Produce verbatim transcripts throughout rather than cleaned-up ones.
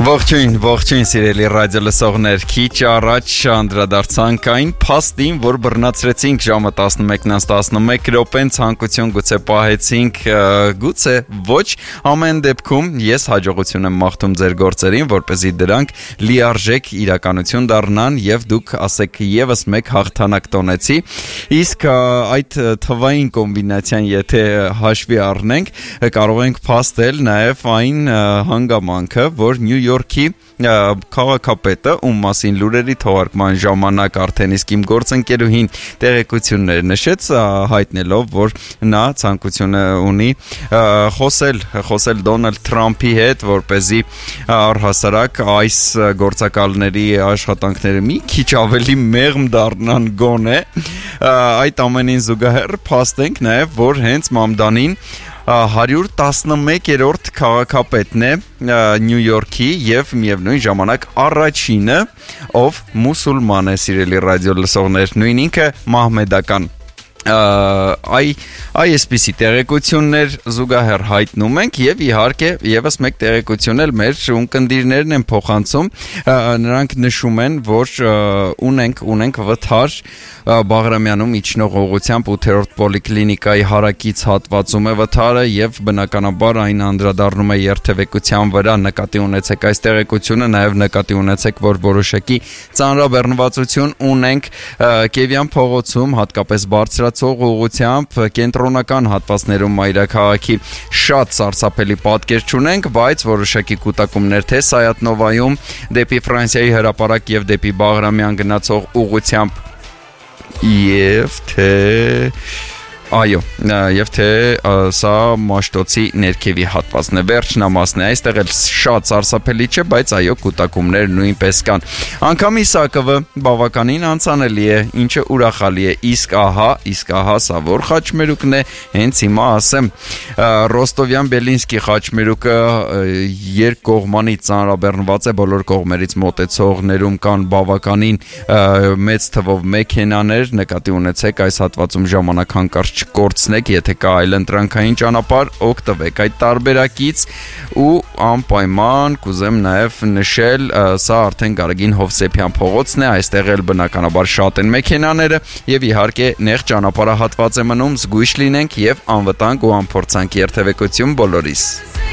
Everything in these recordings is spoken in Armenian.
Ողջույն, ողջույն սիրելի ռադիո լսողներ, քիչ առաջ անդրադարձանք այն փաստին, որ բռնացրեցինք ժամը տասնմեկն տասնմեկ րոպեն, ցանկություն գուցե պահեցինք, գուցե ոչ, ամեն դեպքում ես հաջողություն եմ մաղթում ձեր գործերին, որպեսզի դրանք լիարժեք իրականություն դառնան եւ դուք ասեք եւս մեկ հաղթանակ տոնեցի, իսկ այդ թվային կոմբինացիան եթե հաշվի առնենք, կարող ենք փաստել նաեւ այն հանգամանքը, որ Նյու Յորքի քաղաքապետը, ում մասին լուրերի թողարկման ժամանակ արդեն իսկ իմ գործընկերուհին տեղեկություններ նշեց, հայտնելով, որ նա ցանկություն ունի խոսել, խոսել Դոնալդ Թրամփի հետ, որպեսզի առհասարակ այս գործակալների աշխատանքները մի քիչ ավելի մեղմ դառնան գոնե, այդ ամենին զուգահեռ փաստենք նաև, որ հենց Մամդանին հարյուր տասնմեկերորդ քաղաքապետն է Նյու Յորքի եւ միևնույն ժամանակ առաջինը, ով մուսուլման է, սիրելի ռադիո լսողներ, նույն ինքը մահմեդական Այ այսպիսի տեղեկություններ զուգահեռ հայտնում ենք եւ իհարկե եւս մեկ տեղեկություն էլ մեր ունկնդիրներն են փոխանցում, նրանք նշում են, որ ունենք ունենք վթար Բաղրամյանում իջնող ուղղությամբ ութերորդ պոլիկլինիկայի հարակից հատվածում է վթարը եւ բնականաբար այն անդրադառնում է երթևեկության վրա, նկատի ունեցեք այս տեղեկությունը, նաեւ նկատի ունեցեք, որ որոշակի ծանրաբեռնվածություն ունենք Կևյան փողոցում, հատկապես բարձր ուղղությամբ կենտրոնական հատվածներում մայրաքաղաքի շատ սարսափելի պատկեր չունենք, բայց որոշակի կուտակումներ թե Սայաթնովայում դեպի Ֆրանսիայի հրապարակ եւ դեպի Բաղրամյան գնացող ուղղությամբ եւ թե Այո, եւ թե սա Մաշտոցի ներքևի հատվածն է, վերջնամասն է, այստեղ էլ շատ սարսափելի չէ, բայց այո, կուտակումներ նույնպես կան։ Անկամ Իսակովը բավականին անցանելի է, ինչը ուրախալի է, իսկ ահա, իսկ ահա սա որ խաչմերուկն է, հենց հիմա ասեմ, Ռոստովյան Բելինսկի խաչմերուկը երկկողմանից ծանրաբեռնված է, բոլոր կողմերից մոտեցողներում կան բավականին մեծ թվով մեքենաներ, նկատի ունեցեք այս հատվածում ժամանակ հանկարծ կորցնեք, եթե կա այլ ընտրանքային ճանապարհ, օգտվեք այդ տարբերակից ու անպայման կուզեմ նաև նշել, սա արդեն Գարեգին Հովսեփյան փողոցն է, այստեղ էլ բնականաբար շատ են մեքենաները եւ իհարկե նեղ ճանապարհահատված է մնում, զգույշ լինենք եւ անվտանգ ու անփորձանք երթևեկություն բոլորիս։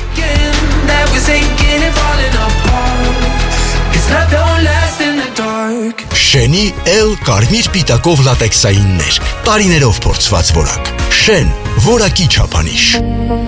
Շենի L կարմիր պիտակով լատեքսայիններ, տարիներով փորձված որակ, Շեն, որակի չափանիշ։